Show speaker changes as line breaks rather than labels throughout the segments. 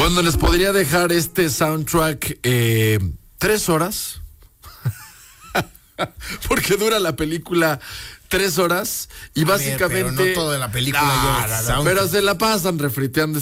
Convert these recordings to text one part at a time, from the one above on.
Bueno, les podría dejar este soundtrack 3 horas. Porque dura la película 3 horas y básicamente.
Pero no toda la película
pero se la pasan refriteando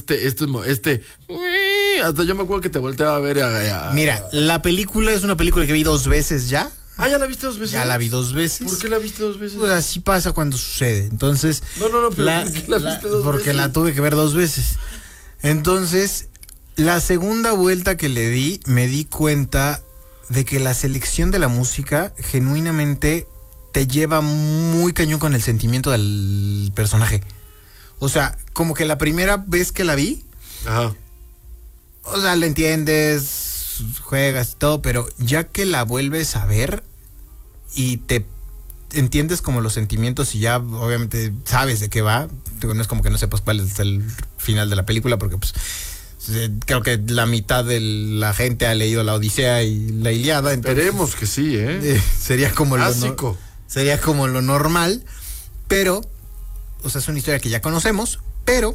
hasta yo me acuerdo que te volteaba a ver.
Mira, la película es una película que vi 2 veces ya.
Ah, ¿ya la viste 2 veces?
Ya la vi 2 veces.
¿Por qué la viste 2 veces?
Pues así pasa cuando sucede. Entonces.
No, pero ¿por qué la viste 2 veces?
Porque la tuve que ver 2 veces. Entonces, la segunda vuelta que le di, me di cuenta de que la selección de la música genuinamente te lleva muy cañón con el sentimiento del personaje. O sea, como que la primera vez que la vi,
ajá,
o sea, la entiendes, juegas y todo, pero ya que la vuelves a ver y te entiendes como los sentimientos y ya obviamente sabes de qué va, no es como que no sepas cuál es el final de la película, porque pues creo que la mitad de la gente ha leído la Odisea y la Ilíada.
Esperemos que sí,
sería como
clásico.
Sería como lo normal, pero, o sea, es una historia que ya conocemos, pero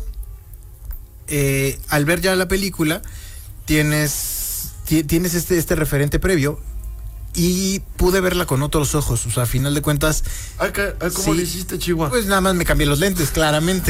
al ver ya la película tienes este referente previo y pude verla con otros ojos. O sea, a final de cuentas.
¿Cómo le hiciste, Chihuahua?
Pues nada más me cambié los lentes, claramente.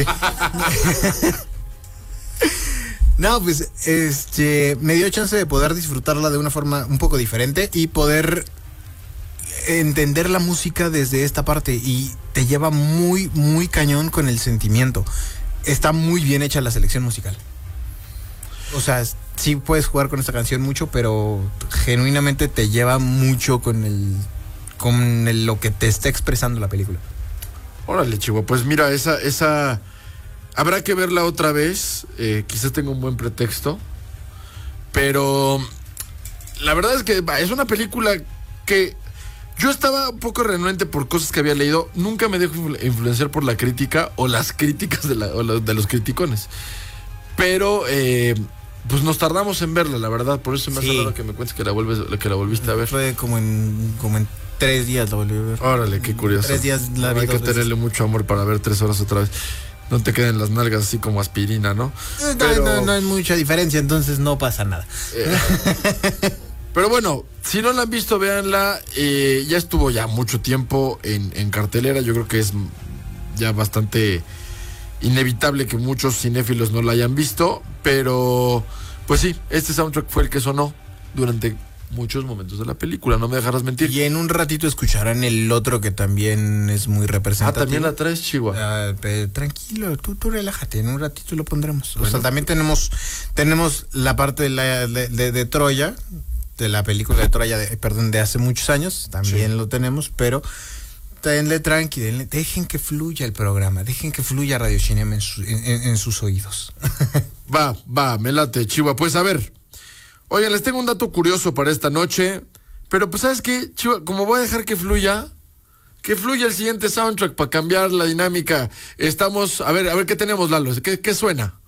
No, pues me dio chance de poder disfrutarla de una forma un poco diferente y poder entender la música desde esta parte, y te lleva muy, muy cañón con el sentimiento. Está muy bien hecha la selección musical. O sea, sí puedes jugar con esta canción mucho, pero genuinamente te lleva mucho con lo que te está expresando la película.
Órale, Chihuahua, pues mira, esa habrá que verla otra vez, quizás tenga un buen pretexto, pero la verdad es que es una película que yo estaba un poco renuente por cosas que había leído, nunca me dejo influenciar por la crítica o las críticas de los criticones, pero pues nos tardamos en verla, la verdad, por eso me hace raro que me cuentes que la volviste a ver.
Fue como en 3 días la volví a ver.
Órale, qué curioso.
3 días la vi.
Hay que tenerle mucho amor para ver 3 horas otra vez. No te queden las nalgas así como aspirina, ¿no?
No hay mucha diferencia, entonces no pasa nada.
Pero bueno, si no la han visto, véanla. Ya estuvo ya mucho tiempo en cartelera. Yo creo que es ya bastante inevitable que muchos cinéfilos no la hayan visto. Pero, pues sí, este soundtrack fue el que sonó durante muchos momentos de la película, no me dejarás mentir.
Y en un ratito escucharán el otro que también es muy representativo.
También la traes, Chihuahua.
Tranquilo, tú relájate, en un ratito lo pondremos. Bueno. O sea, también tenemos la parte de Troya, de la película de Troya, de hace muchos años, también lo tenemos, pero denle tranqui, dejen que fluya el programa, dejen que fluya Radio Cinema en sus oídos.
Va, me late, Chihuahua. Pues a ver, oigan, les tengo un dato curioso para esta noche, pero pues ¿sabes qué, Chihuahua? Como voy a dejar que fluya el siguiente soundtrack para cambiar la dinámica. Estamos, a ver qué tenemos, Lalo, ¿qué suena?